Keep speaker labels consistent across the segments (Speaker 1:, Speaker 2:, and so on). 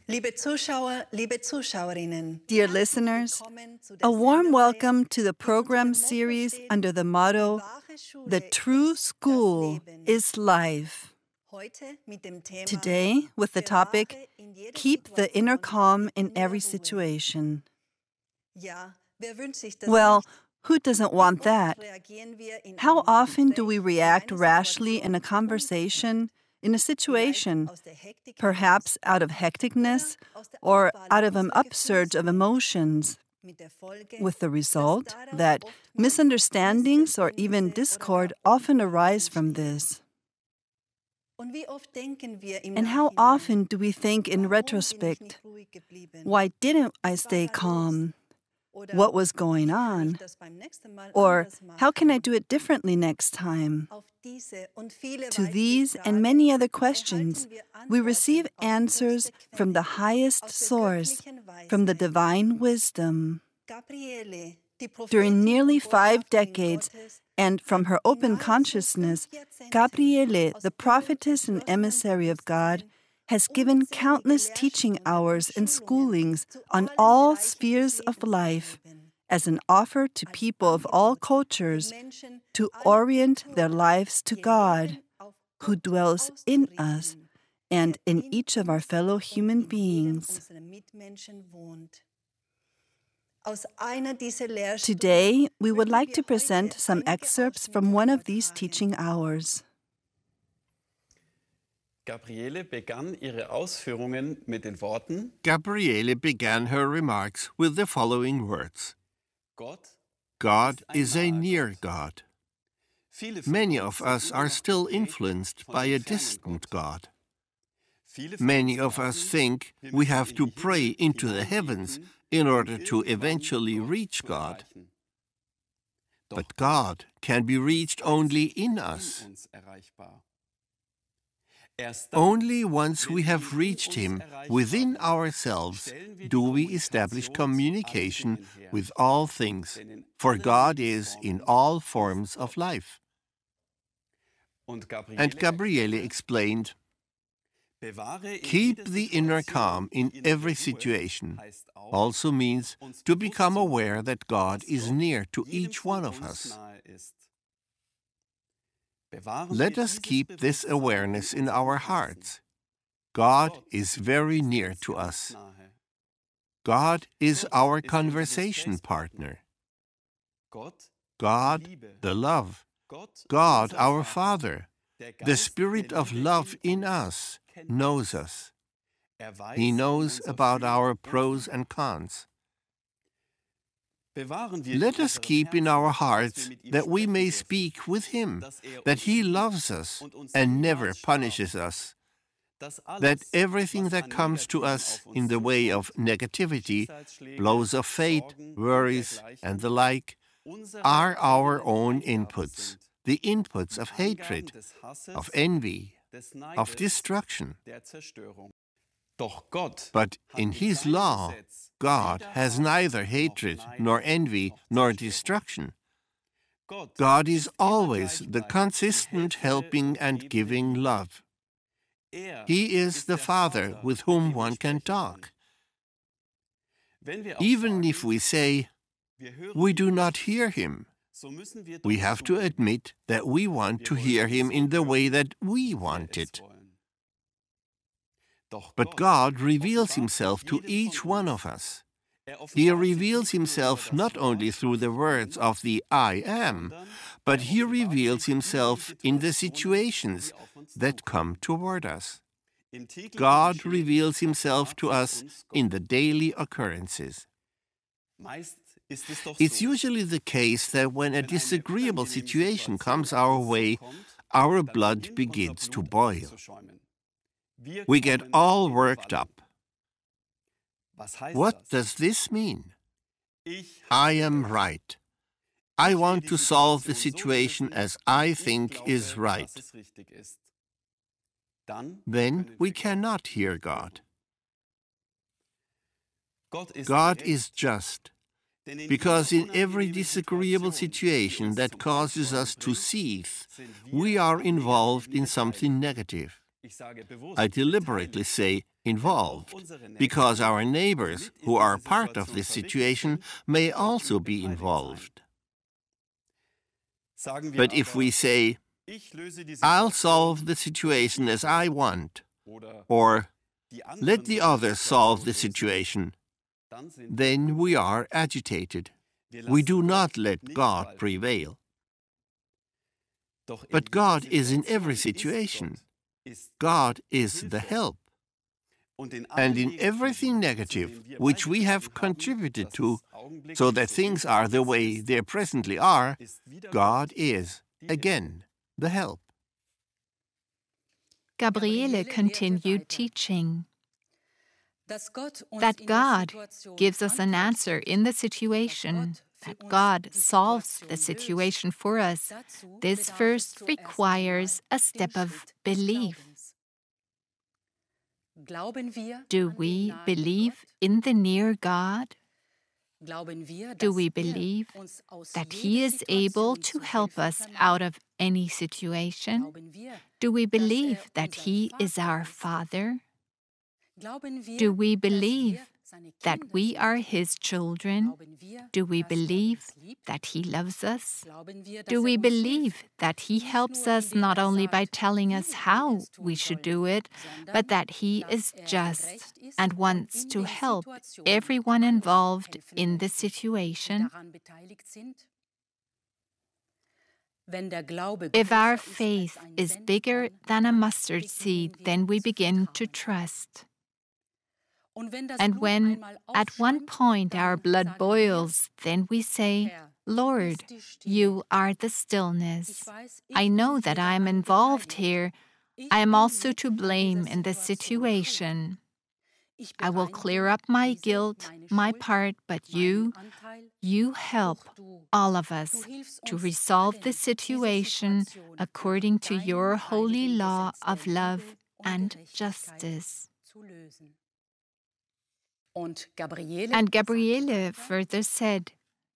Speaker 1: Liebe Zuschauer, liebe Zuschauerinnen,
Speaker 2: Dear listeners, a warm welcome to the program series under the motto, The True School is Life. Today, with the topic, Keep the Inner Calm in Every Situation. Well, who doesn't want that? How often do we react rashly in a conversation, in a situation, perhaps out of hecticness or out of an upsurge of emotions, with the result that misunderstandings or even discord often arise from this? And how often do we think in retrospect, why didn't I stay calm? What was going on? Or how can I do it differently next time? To these and many other questions, we receive answers from the highest source, from the divine wisdom. During nearly 5 decades, and from her open consciousness, Gabriele, the prophetess and emissary of God, has given countless teaching hours and schoolings on all spheres of life as an offer to people of all cultures to orient their lives to God, who dwells in us and in each of our fellow human beings. Today, we would like to present some excerpts from one of these teaching hours.
Speaker 3: Gabriele begann ihre Ausführungen mit den Worten:
Speaker 4: Gabriele began her remarks with the following words. God is a near God. Many of us are still influenced by a distant God. Many of us think we have to pray into the heavens in order to eventually reach God. But God can be reached only in us. Only once we have reached Him within ourselves do we establish communication with all things, for God is in all forms of life. And Gabriele explained, keep the inner calm in every situation also means to become aware that God is near to each one of us. Let us keep this awareness in our hearts. God is very near to us. God is our conversation partner. God, the love. God, our Father. The Spirit of love in us knows us. He knows about our pros and cons. Let us keep in our hearts that we may speak with Him, that He loves us and never punishes us, that everything that comes to us in the way of negativity, blows of fate, worries, and the like, are our own inputs, the inputs of hatred, of envy, of destruction. But in His law, God has neither hatred, nor envy, nor destruction. God is always the consistent helping and giving love. He is the Father with whom one can talk. Even if we say, we do not hear Him, we have to admit that we want to hear Him in the way that we want it. But God reveals Himself to each one of us. He reveals Himself not only through the words of the I Am, but He reveals Himself in the situations that come toward us. God reveals Himself to us in the daily occurrences. It's usually the case that when a disagreeable situation comes our way, our blood begins to boil. We get all worked up. What does this mean? I am right. I want to solve the situation as I think is right. Then we cannot hear God. God is just, because in every disagreeable situation that causes us to seethe, we are involved in something negative. I deliberately say involved, because our neighbors who are part of this situation may also be involved. But if we say, "I'll solve the situation as I want," or "let the others solve the situation," then we are agitated. We do not let God prevail. But God is in every situation. God is the help. And in everything negative which we have contributed to, so that things are the way they presently are, God is, again, the help.
Speaker 5: Gabriele continued teaching that God gives us an answer in the situation, that God solves the situation for us. This first requires a step of belief. Do we believe in the near God? Do we believe that He is able to help us out of any situation? Do we believe that He is our Father? Do we believe that we are His children? Do we believe that He loves us? Do we believe that He helps us not only by telling us how we should do it, but that He is just and wants to help everyone involved in the situation? If our faith is bigger than a mustard seed, then we begin to trust. And when at one point our blood boils, then we say, "Lord, you are the stillness. I know that I am involved here. I am also to blame in this situation. I will clear up my guilt, my part, but you help all of us to resolve the situation according to your holy law of love and justice." And Gabriele further said,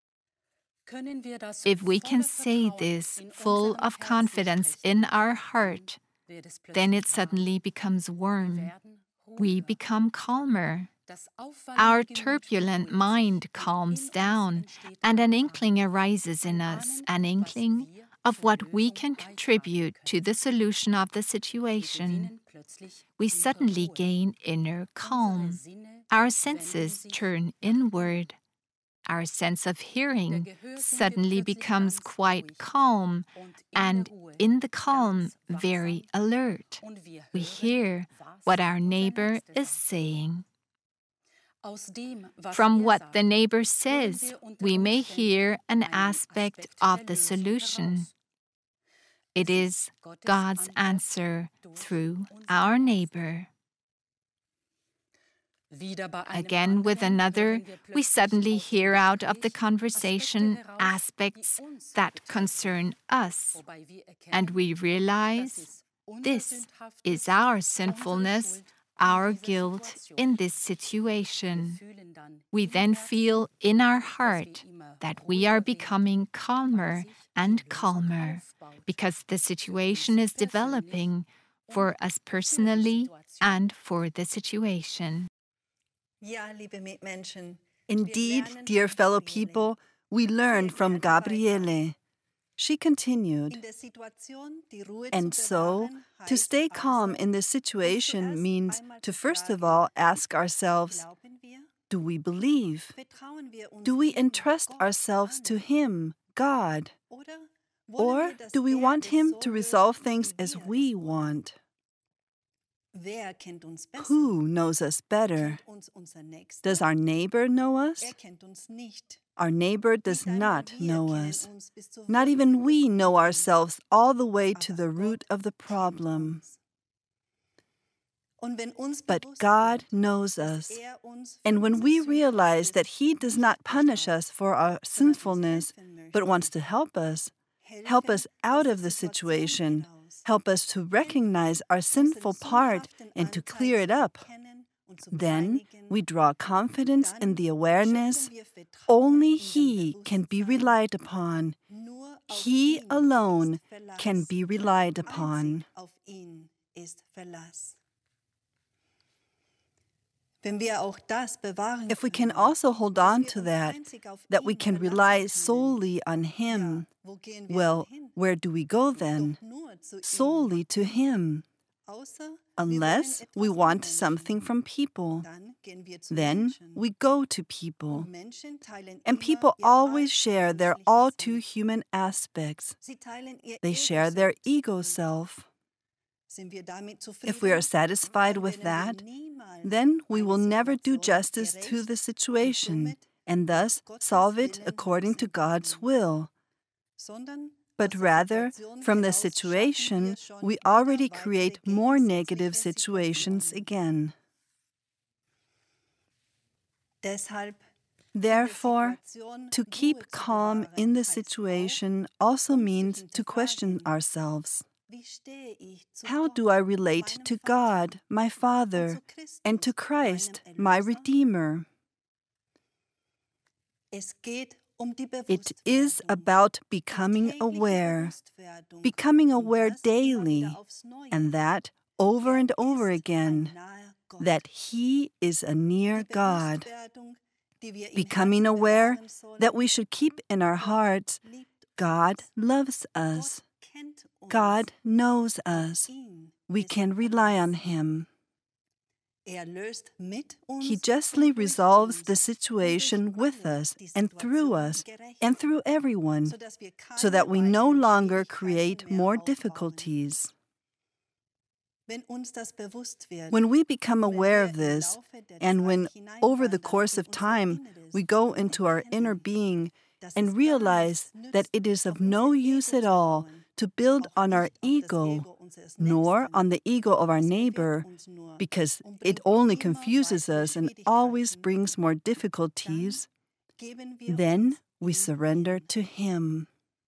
Speaker 5: if we can say this full of confidence in our heart, then it suddenly becomes warm. We become calmer. Our turbulent mind calms down, and an inkling arises in us, an inkling of what we can contribute to the solution of the situation. We suddenly gain inner calm. Our senses turn inward. Our sense of hearing suddenly becomes quite calm, and in the calm, very alert. We hear what our neighbor is saying. From what the neighbor says, we may hear an aspect of the solution. It is God's answer through our neighbor. Again, with another, we suddenly hear out of the conversation aspects that concern us, and we realize this is our sinfulness, our guilt in this situation. We then feel in our heart that we are becoming calmer and calmer because the situation is developing for us personally and for the situation.
Speaker 2: Indeed, dear fellow people, we learned from Gabriele. She continued, and so, to stay calm in this situation means to first of all ask ourselves, do we believe? Do we entrust ourselves to Him, God? Or do we want Him to resolve things as we want? Who knows us better? Does our neighbor know us? Our neighbor does not know us. Not even we know ourselves all the way to the root of the problem. But God knows us. And when we realize that He does not punish us for our sinfulness, but wants to help us out of the situation, help us to recognize our sinful part and to clear it up, then we draw confidence in the awareness only He can be relied upon. He alone can be relied upon. If we can also hold on to that we can rely solely on Him, well, where do we go then? Solely to Him. Unless we want something from people, then we go to people. And people always share their all too human aspects. They share their ego self. If we are satisfied with that, then we will never do justice to the situation and thus solve it according to God's will. But rather, from the situation, we already create more negative situations again. Therefore, to keep calm in the situation also means to question ourselves. How do I relate to God, my Father, and to Christ, my Redeemer? It is about becoming aware daily, and that over and over again, that He is a near God. Becoming aware that we should keep in our hearts, God loves us. God knows us. We can rely on Him. He justly resolves the situation with us and through everyone, so that we no longer create more difficulties. When we become aware of this, and when over the course of time we go into our inner being and realize that it is of no use at all to build on our ego, nor on the ego of our neighbor, because it only confuses us and always brings more difficulties, then we surrender to Him.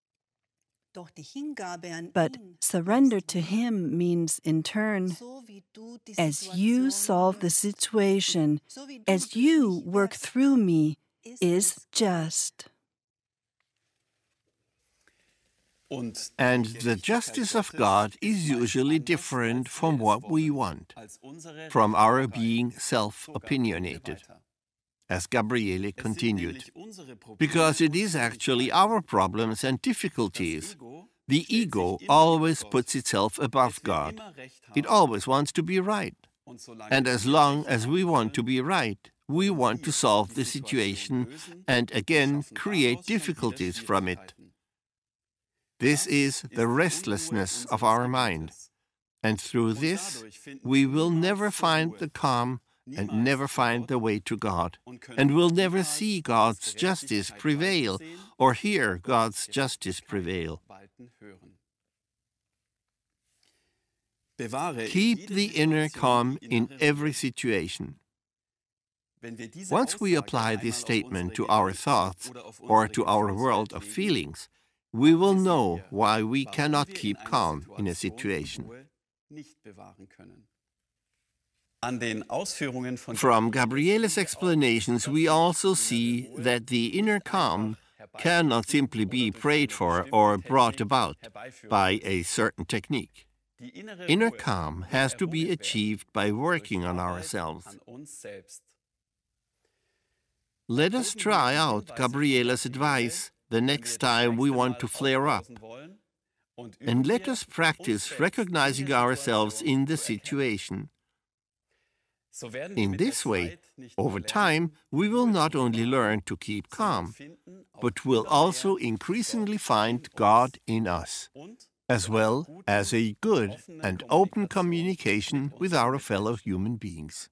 Speaker 2: But surrender to Him means, in turn, as you solve the situation, as you work through me, is just.
Speaker 4: And the justice of God is usually different from what we want, from our being self-opinionated, as Gabriele continued, because it is actually our problems and difficulties. The ego always puts itself above God. It always wants to be right. And as long as we want to be right, we want to solve the situation and again create difficulties from it. This is the restlessness of our mind, and through this we will never find the calm and never find the way to God, and will never see God's justice prevail or hear God's justice prevail. Keep the inner calm in every situation. Once we apply this statement to our thoughts or to our world of feelings, we will know why we cannot keep calm in a situation. From Gabriele's explanations, we also see that the inner calm cannot simply be prayed for or brought about by a certain technique. Inner calm has to be achieved by working on ourselves. Let us try out Gabriele's advice the next time we want to flare up, and let us practice recognizing ourselves in the situation. In this way, over time, we will not only learn to keep calm, but will also increasingly find God in us, as well as a good and open communication with our fellow human beings.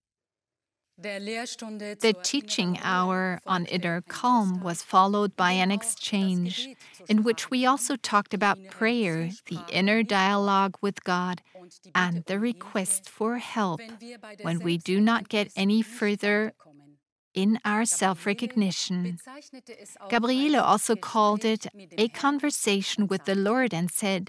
Speaker 5: The teaching hour on inner calm was followed by an exchange in which we also talked about prayer, the inner dialogue with God, and the request for help when we do not get any further in our self-recognition. Gabriele also called it a conversation with the Lord and said,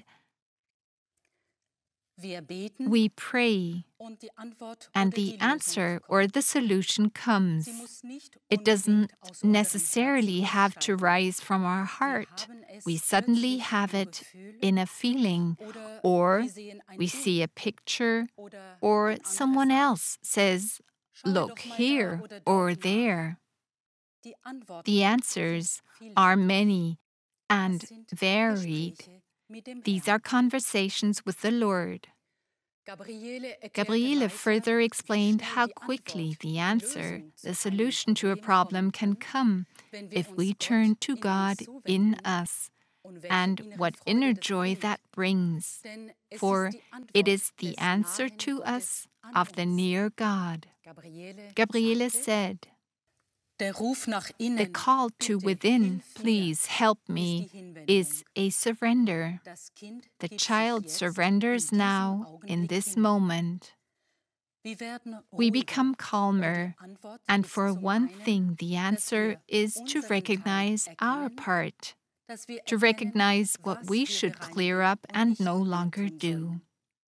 Speaker 5: we pray, and the answer or the solution comes. It doesn't necessarily have to rise from our heart. We suddenly have it in a feeling, or we see a picture, or someone else says, look here or there. The answers are many and varied. These are conversations with the Lord. Gabriele further explained how quickly the answer, the solution to a problem, can come if we turn to God in us, and what inner joy that brings, for it is the answer to us of the near God. Gabriele said, "The call to within, please help me, is a surrender. The child surrenders now in this moment. We become calmer, and for one thing, the answer is to recognize our part, to recognize what we should clear up and no longer do.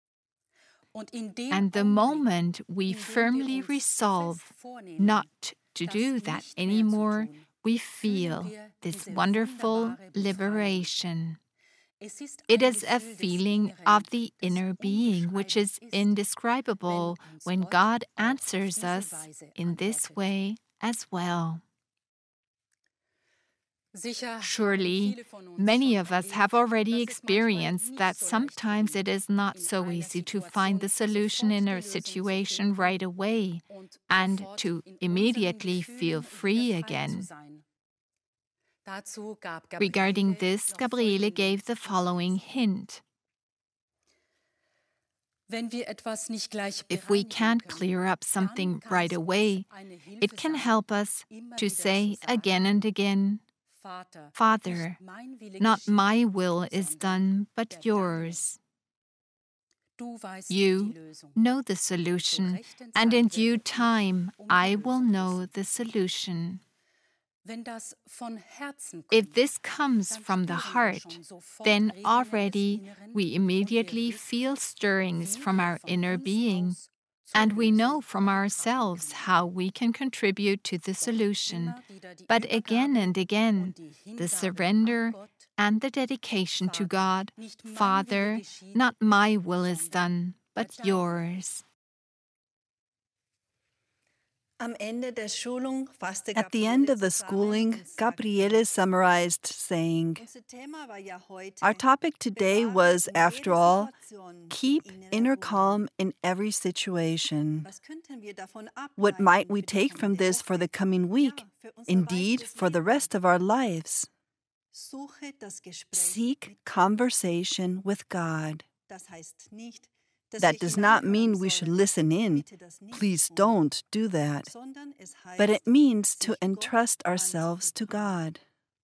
Speaker 5: And the moment we firmly resolve not to do that anymore, we feel this wonderful liberation. It is a feeling of the inner being which is indescribable when God answers us in this way as well." Surely, many of us have already experienced that sometimes it is not so easy to find the solution in a situation right away and to immediately feel free again. Regarding this, Gabriele gave the following hint. If we can't clear up something right away, it can help us to say again and again, "Father, not my will is done, but yours. You know the solution, and in due time I will know the solution." If this comes from the heart, then already we immediately feel stirrings from our inner being, and we know from ourselves how we can contribute to the solution. But again and again, the surrender and the dedication to God, "Father, not my will is done, but yours."
Speaker 2: At the end of the schooling, Gabriele summarized, saying, "Our topic today was, after all, keep inner calm in every situation. What might we take from this for the coming week, indeed for the rest of our lives? Seek conversation with God. That does not mean we should listen in. Please don't do that. But it means to entrust ourselves to God.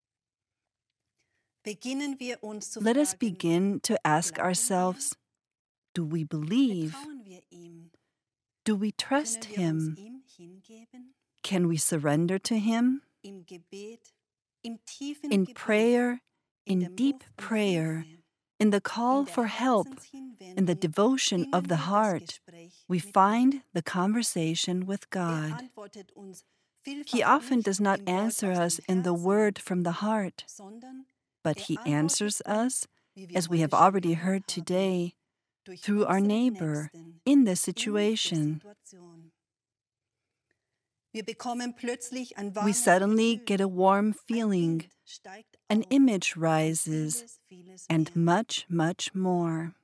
Speaker 2: Let us begin to ask ourselves, do we believe? Do we trust Him? Can we surrender to Him? In prayer, in deep prayer, in the call for help, in the devotion of the heart, we find the conversation with God. He often does not answer us in the word from the heart, but He answers us, as we have already heard today, through our neighbor in this situation. We suddenly get a warm feeling, an image rises, and much, much more.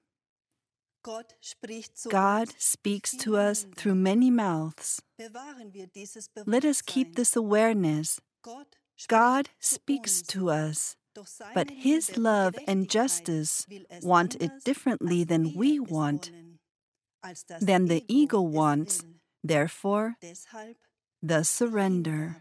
Speaker 2: God speaks to us through many mouths. Let us keep this awareness. God speaks to us, but His love and justice want it differently than we want, than the ego wants. Therefore, the surrender.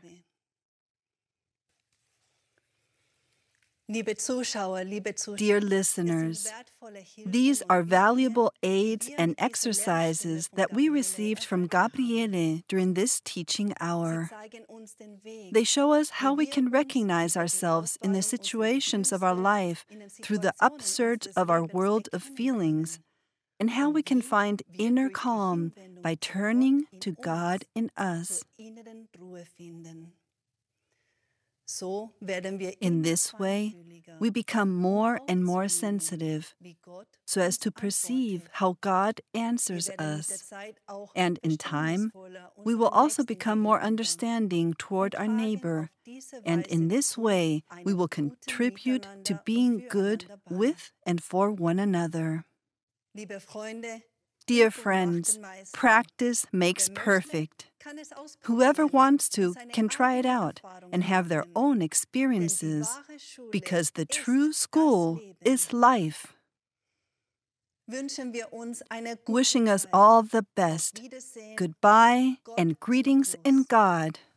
Speaker 2: Dear listeners, these are valuable aids and exercises that we received from Gabriele during this teaching hour. They show us how we can recognize ourselves in the situations of our life through the upsurge of our world of feelings, and how we can find inner calm by turning to God in us. In this way, we become more and more sensitive so as to perceive how God answers us. And in time, we will also become more understanding toward our neighbor. And in this way, we will contribute to being good with and for one another. Dear friends, practice makes perfect. Whoever wants to can try it out and have their own experiences, because the true school is life. Wishing us all the best. Goodbye and greetings in God.